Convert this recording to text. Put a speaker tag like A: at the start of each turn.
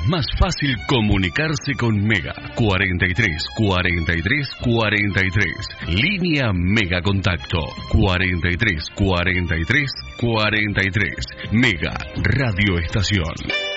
A: más fácil comunicarse con Mega. 43 43 43. Línea Mega Contacto. 43 43 43. Mega Radio Estación.